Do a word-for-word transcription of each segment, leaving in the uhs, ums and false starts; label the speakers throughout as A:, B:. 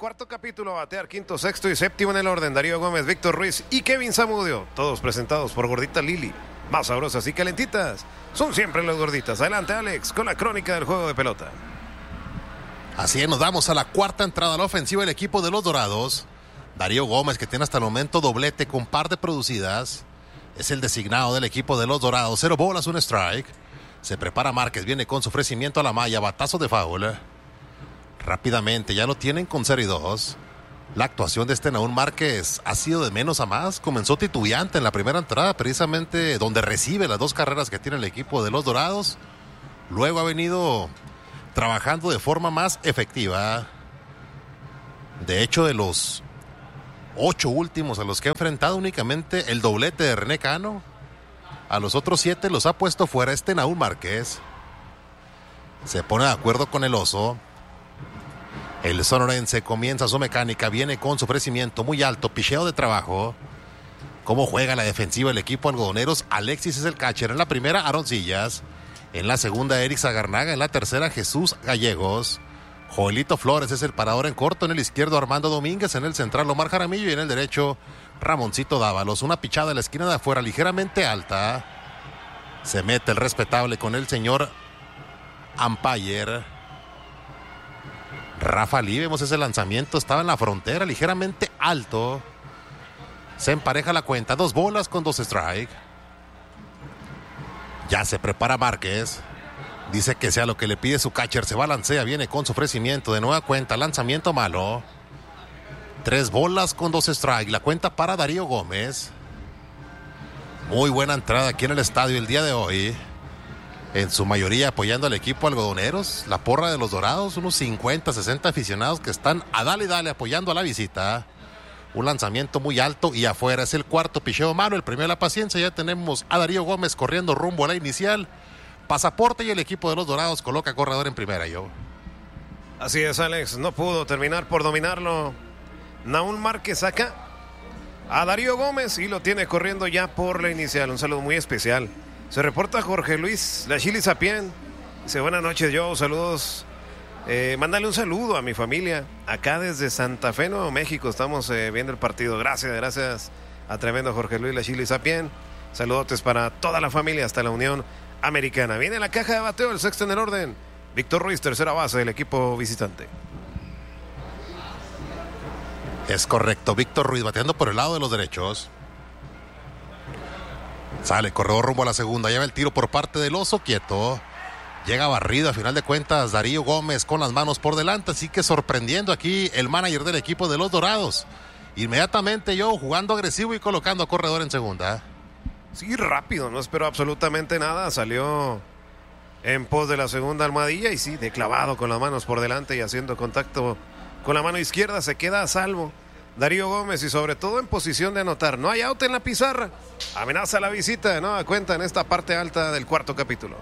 A: cuarto capítulo, a batear quinto, sexto y séptimo en el orden. Darío Gómez, Víctor Ruiz y Kevin Zamudio. Todos presentados por Gordita Lili. Más sabrosas y calentitas son siempre las gorditas. Adelante, Alex, con la crónica del juego de pelota.
B: Así es, nos damos a la cuarta entrada a la ofensiva del equipo de los Dorados. Darío Gómez, que tiene hasta el momento doblete con par de producidas, es el designado del equipo de los Dorados. Cero bolas, un strike. Se prepara Márquez, viene con su ofrecimiento a la malla, batazo de foul. Rápidamente, ya lo tienen con cero y dos. La actuación de este Nahum Márquez ha sido de menos a más. Comenzó titubeante en la primera entrada, precisamente donde recibe las dos carreras que tiene el equipo de los Dorados. Luego ha venido trabajando de forma más efectiva. De hecho, de los ocho últimos a los que ha enfrentado, únicamente el doblete de René Cano. A los otros siete los ha puesto fuera este Nahum Márquez. Se pone de acuerdo con el oso. El sonorense comienza su mecánica, viene con su ofrecimiento muy alto, picheo de trabajo. ¿Cómo juega la defensiva el equipo algodoneros? Alexis es el catcher. En la primera, Aaron Sillas. En la segunda, Eric Zagarnaga. En la tercera, Jesús Gallegos. Joelito Flores es el parador en corto. En el izquierdo, Armando Domínguez. En el central, Omar Jaramillo. Y en el derecho, Ramoncito Dávalos. Una pichada en la esquina de afuera, ligeramente alta. Se mete el respetable con el señor umpire Rafa Lee. Vemos ese lanzamiento, estaba en la frontera, ligeramente alto. Se empareja la cuenta, dos bolas con dos strike. Ya se prepara Márquez. Dice que sea lo que le pide su catcher, se balancea, viene con su ofrecimiento de nueva cuenta, lanzamiento malo. Tres bolas con dos strike, la cuenta para Darío Gómez. Muy buena entrada aquí en el estadio el día de hoy. En su mayoría apoyando al equipo algodoneros. La porra de los Dorados, unos cincuenta, sesenta aficionados que están a dale y dale apoyando a la visita. Un lanzamiento muy alto y afuera es el cuarto picheo malo, el primero de la paciencia. Ya tenemos a Darío Gómez corriendo rumbo a la inicial. Pasaporte y el equipo de los Dorados coloca corredor en primera, yo.
A: Así es, Alex, no pudo terminar por dominarlo. Nahum Márquez saca a Darío Gómez y lo tiene corriendo ya por la inicial. Un saludo muy especial. Se reporta Jorge Luis La Chili Sapien. Dice, buenas noches, yo, saludos. Eh, mándale un saludo a mi familia. Acá desde Santa Fe, Nuevo México, estamos eh, viendo el partido. Gracias, gracias a tremendo Jorge Luis La Chili Sapien. Saludotes para toda la familia hasta la Unión Americana. Viene la caja de bateo, el sexto en el orden. Víctor Ruiz, tercera base del equipo visitante.
B: Es correcto, Víctor Ruiz bateando por el lado de los derechos. Sale, corredor rumbo a la segunda, lleva el tiro por parte del oso, quieto. Llega barrido, a final de cuentas, Darío Gómez con las manos por delante, así que sorprendiendo aquí el manager del equipo de los Dorados. Inmediatamente yo jugando agresivo y colocando a corredor en segunda.
A: Sí, rápido, no esperó absolutamente nada, salió en pos de la segunda almohadilla y sí, de clavado con las manos por delante y haciendo contacto con la mano izquierda, se queda a salvo Darío Gómez y sobre todo en posición de anotar. No hay out en la pizarra. Amenaza la visita de nueva cuenta en esta parte alta del cuarto capítulo.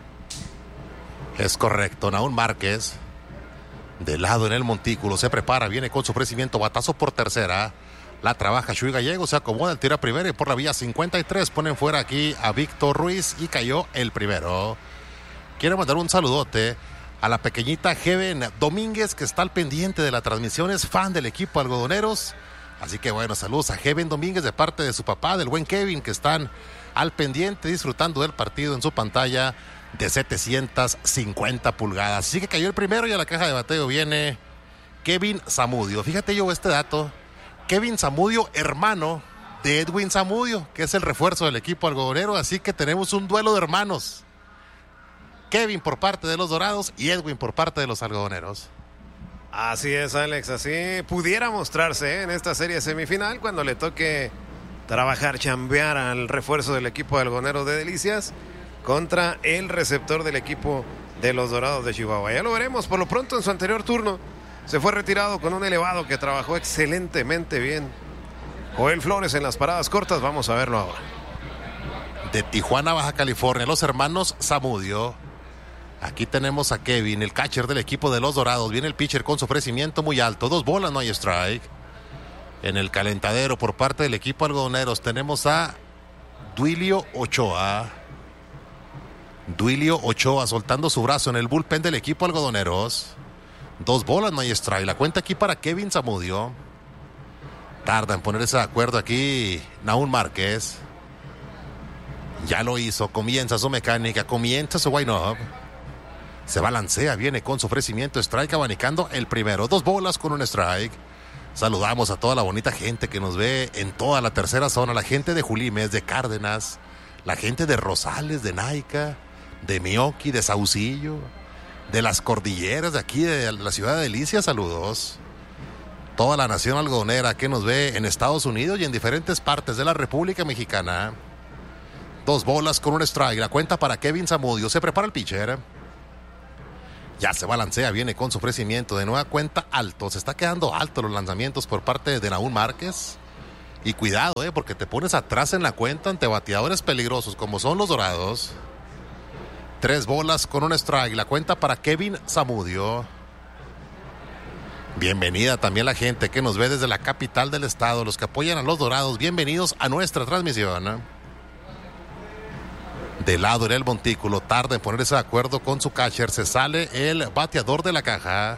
B: Es correcto, Nahum Márquez de lado en el montículo, se prepara, viene con su ofrecimiento, batazo por tercera. La trabaja Chuy Gallego, se acomoda el tiro a primera y por la vía cincuenta y tres ponen fuera aquí a Víctor Ruiz y cayó el primero. Quiero mandar un saludote a la pequeñita Heaven Domínguez, que está al pendiente de la transmisión, es fan del equipo algodoneros. Así que bueno, saludos a Heaven Domínguez de parte de su papá, del buen Kevin, que están al pendiente disfrutando del partido en su pantalla de setecientas cincuenta pulgadas. Así que cayó el primero y a la caja de bateo viene Kevin Zamudio. Fíjate yo este dato, Kevin Zamudio, hermano de Edwin Zamudio, que es el refuerzo del equipo algodonero, así que tenemos un duelo de hermanos. Kevin por parte de los Dorados y Edwin por parte de los algodoneros.
A: Así es, Alex, así pudiera mostrarse ¿eh? en esta serie semifinal cuando le toque trabajar, chambear al refuerzo del equipo algodonero de Delicias contra el receptor del equipo de los Dorados de Chihuahua. Ya lo veremos. Por lo pronto, en su anterior turno se fue retirado con un elevado que trabajó excelentemente bien Joel Flores en las paradas cortas. Vamos a verlo ahora.
B: De Tijuana, Baja California, los hermanos Zamudio. Aquí tenemos a Kevin, el catcher del equipo de los Dorados. Viene el pitcher con su ofrecimiento muy alto. Dos bolas, no hay strike. En el calentadero por parte del equipo algodoneros tenemos a Duilio Ochoa. Duilio Ochoa soltando su brazo en el bullpen del equipo algodoneros. Dos bolas, no hay strike. La cuenta aquí para Kevin Zamudio. Tarda en ponerse de acuerdo aquí Naúl Márquez. Ya lo hizo, comienza su mecánica, comienza su wind-up. Se balancea, viene con su ofrecimiento, strike abanicando el primero. Dos bolas con un strike. Saludamos a toda la bonita gente que nos ve en toda la tercera zona. La gente de Julimes, de Cárdenas, la gente de Rosales, de Naica, de Mioqui, de Saucillo, de las cordilleras de aquí, de la ciudad de Delicia. Saludos. Toda la nación algodonera que nos ve en Estados Unidos y en diferentes partes de la República Mexicana. Dos bolas con un strike. La cuenta para Kevin Zamudio. Se prepara el pitcher. Ya se balancea. Viene con su ofrecimiento. De nueva cuenta alto. Se está quedando alto los lanzamientos por parte de Naúl Márquez. Y cuidado, eh, porque te pones atrás en la cuenta ante bateadores peligrosos como son los Dorados. Tres bolas con un strike. La cuenta para Kevin Zamudio. Bienvenida también la gente que nos ve desde la capital del estado. Los que apoyan a los Dorados. Bienvenidos a nuestra transmisión. De lado en el montículo, tarda en ponerse de acuerdo con su catcher. Se sale el bateador de la caja.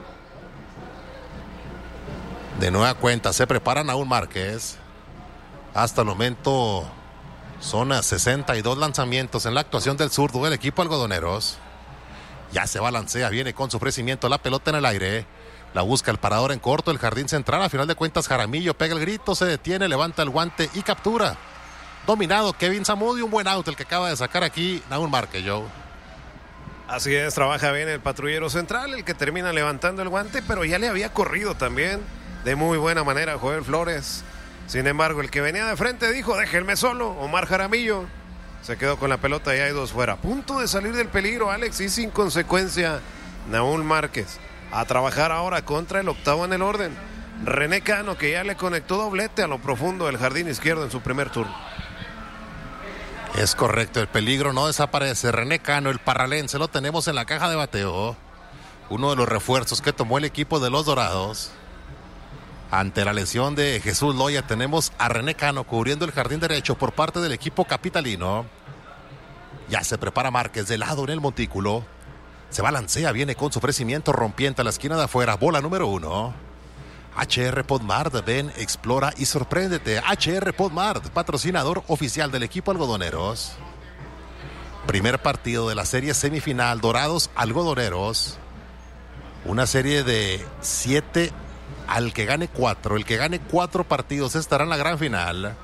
B: De nueva cuenta, se prepara Naúl Márquez. Hasta el momento son sesenta y dos lanzamientos en la actuación del zurdo del equipo algodoneros. Ya se balancea, viene con su ofrecimiento, la pelota en el aire. La busca el parador en corto, el jardín central. A final de cuentas, Jaramillo pega el grito, se detiene, levanta el guante y captura. Dominado Kevin Zamudio, un buen out el que acaba de sacar aquí Naúl Márquez, Joe.
A: Así es, trabaja bien el patrullero central, el que termina levantando el guante, pero ya le había corrido también de muy buena manera Joel Flores. Sin embargo, el que venía de frente dijo, déjenme solo, Omar Jaramillo. Se quedó con la pelota y hay dos fuera. A punto de salir del peligro, Alex, y sin consecuencia, Naúl Márquez. A trabajar ahora contra el octavo en el orden. René Cano, que ya le conectó doblete a lo profundo del jardín izquierdo en su primer turno.
B: Es correcto, el peligro no desaparece. René Cano, el parralense, lo tenemos en la caja de bateo. Uno de los refuerzos que tomó el equipo de los Dorados. Ante la lesión de Jesús Loya, tenemos a René Cano cubriendo el jardín derecho por parte del equipo capitalino. Ya se prepara Márquez de lado en el montículo. Se balancea, viene con su ofrecimiento rompiente a la esquina de afuera. Bola número uno. H R Podmart, ven, explora y sorpréndete. H R Podmart, patrocinador oficial del equipo algodoneros. Primer partido de la serie semifinal, Dorados Algodoneros. Una serie de siete al que gane cuatro. El que gane cuatro partidos estará en la gran final.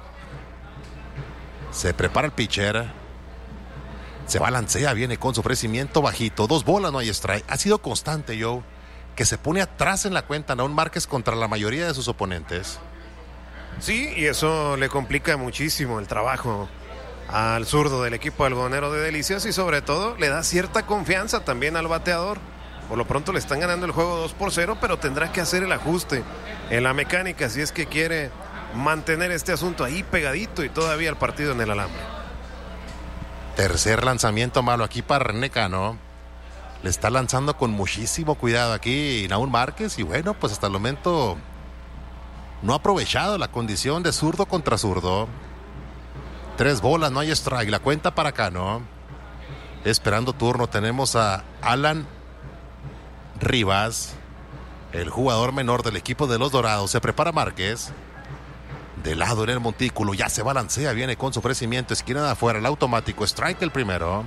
B: Se prepara el pitcher. Se balancea, viene con su ofrecimiento bajito. Dos bolas, no hay strike. Ha sido constante, Joe, que se pone atrás en la cuenta Naúl Márquez contra la mayoría de sus oponentes.
A: Sí, y eso le complica muchísimo el trabajo al zurdo del equipo algodonero de Delicias y sobre todo le da cierta confianza también al bateador. Por lo pronto le están ganando el juego dos por cero, pero tendrá que hacer el ajuste en la mecánica si es que quiere mantener este asunto ahí pegadito y todavía el partido en el alambre.
B: Tercer lanzamiento malo aquí para René Cano. Le está lanzando con muchísimo cuidado aquí Naúl Márquez y bueno, pues hasta el momento no ha aprovechado la condición de zurdo contra zurdo. Tres bolas, no hay strike. La cuenta para Cano. Esperando turno tenemos a Alan Rivas, el jugador menor del equipo de los Dorados. Se prepara Márquez. De lado en el montículo, ya se balancea, viene con su ofrecimiento, esquina de afuera, el automático, strike el primero.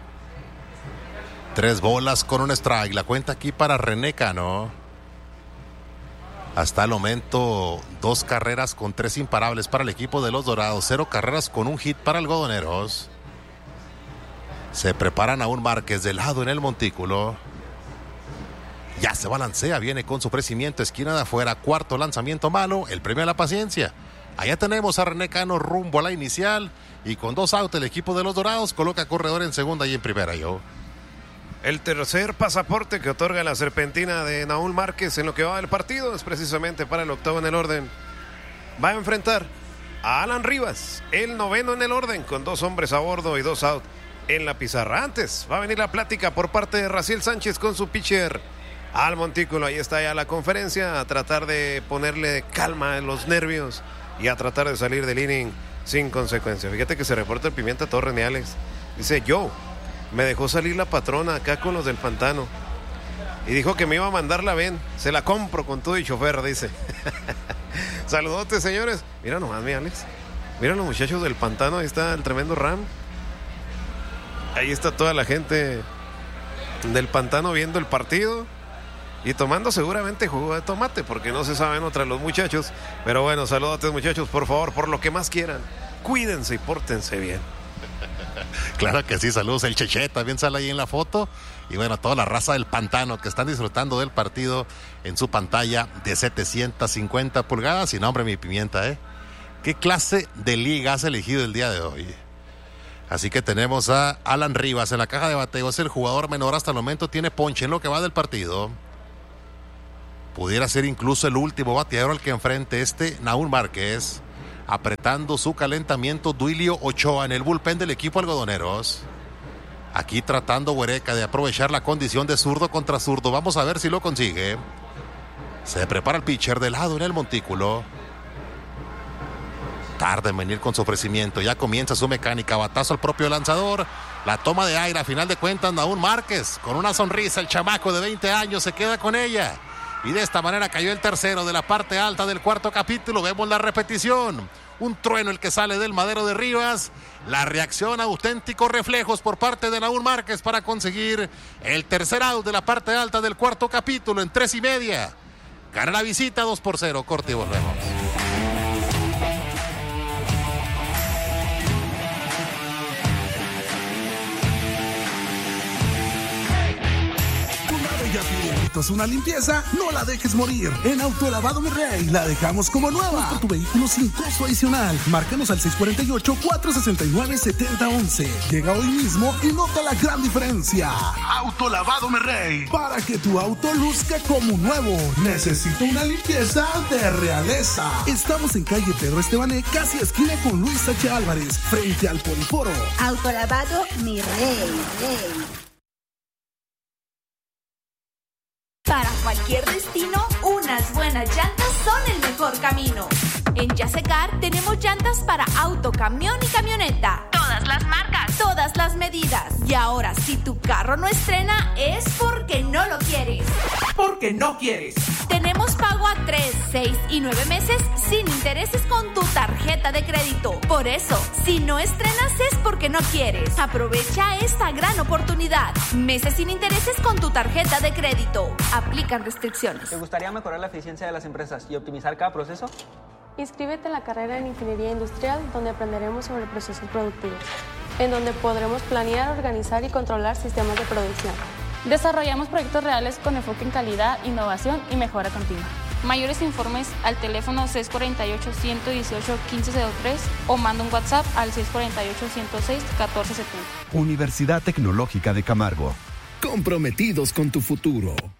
B: Tres bolas con un strike, la cuenta aquí para René Cano. Hasta el momento, dos carreras con tres imparables para el equipo de los Dorados, cero carreras con un hit para Algodoneros. Se preparan Naúl Márquez de lado en el montículo. Ya se balancea, viene con su ofrecimiento, esquina de afuera, cuarto lanzamiento malo, el premio a la paciencia. Allá tenemos a René Cano rumbo a la inicial y con dos outs el equipo de los Dorados coloca corredor en segunda y en primera, yo.
A: El tercer pasaporte que otorga la serpentina de Naúl Márquez en lo que va del partido es precisamente para el octavo en el orden. Va a enfrentar a Alan Rivas, el noveno en el orden, con dos hombres a bordo y dos out en la pizarra. Antes va a venir la plática por parte de Raciel Sánchez con su pitcher al montículo. Ahí está ya la conferencia, a tratar de ponerle calma en los nervios y a tratar de salir del inning sin consecuencia. Fíjate que se reporta el Pimienta Torres, ni Alex. Dice, yo, me dejó salir la patrona acá con los del pantano. Y dijo que me iba a mandar la ven. Se la compro con todo y chofer, dice. Saludotes, señores. Mira nomás, mi Alex. Mira los muchachos del pantano. Ahí está el tremendo Ram. Ahí está toda la gente del pantano viendo el partido. Y tomando seguramente jugo de tomate, porque no se saben otra los muchachos. Pero bueno, saludotes, muchachos, por favor, por lo que más quieran. Cuídense y pórtense bien.
B: Claro que sí, saludos. El Cheche también sale ahí en la foto. Y bueno, toda la raza del pantano que están disfrutando del partido en su pantalla de setecientas cincuenta pulgadas. Y nombre mi pimienta, ¿eh? ¿Qué clase de liga has elegido el día de hoy? Así que tenemos a Alan Rivas en la caja de bateo. Es el jugador menor hasta el momento. Tiene ponche en lo que va del partido. Pudiera ser incluso el último bateador al que enfrente este Naúl Márquez. Apretando su calentamiento Duilio Ochoa en el bullpen del equipo algodoneros. Aquí tratando Huereca de aprovechar la condición de zurdo contra zurdo. Vamos a ver si lo consigue. Se prepara el pitcher de lado en el montículo. Tarda en venir con su ofrecimiento. Ya comienza su mecánica. Batazo al propio lanzador. La toma de aire. A final de cuentas, Naúl Márquez con una sonrisa. El chamaco de veinte años se queda con ella. Y de esta manera cayó el tercero de la parte alta del cuarto capítulo. Vemos la repetición. Un trueno el que sale del madero de Rivas. La reacción a auténticos reflejos por parte de Naúl Márquez para conseguir el tercer out de la parte alta del cuarto capítulo en tres y media. Gana la visita dos por cero. Corte y volvemos.
C: ¿Es una limpieza? No la dejes morir. En Autolavado Mi Rey la dejamos como nueva. Por tu vehículo sin costo adicional. Márcanos al seis cuatro ocho, cuatro seis nueve, siete cero uno uno. Llega hoy mismo y nota la gran diferencia. Autolavado Mi Rey. Para que tu auto luzca como nuevo. Necesito una limpieza de realeza. Estamos en calle Pedro Estebané, casi esquina con Luis H. Álvarez, frente al Poliforo.
D: Autolavado Mi Rey. Rey. Para cualquier destino, unas buenas llantas son el mejor camino. En Yasecar tenemos llantas para auto, camión y camioneta. Todas las marcas, todas las medidas. Y ahora, si tu carro no estrena, es porque no lo quieres.
E: Porque no quieres.
D: Tenemos pago a tres, seis y nueve meses sin intereses con tu tarjeta de crédito. Por eso, si no estrenas es porque no quieres. Aprovecha esta gran oportunidad. Meses sin intereses con tu tarjeta de crédito. Aplican restricciones.
E: ¿Te gustaría mejorar la eficiencia de las empresas y optimizar cada proceso?
F: Inscríbete en la carrera en Ingeniería Industrial, donde aprenderemos sobre procesos productivos, en donde podremos planear, organizar y controlar sistemas de producción.
G: Desarrollamos proyectos reales con enfoque en calidad, innovación y mejora continua. Mayores informes al teléfono seis cuatro ocho, uno uno ocho, uno cinco cero tres o manda un WhatsApp al seis cuatro ocho, uno cero seis, uno cuatro siete cero.
H: Universidad Tecnológica de Camargo. Comprometidos con tu futuro.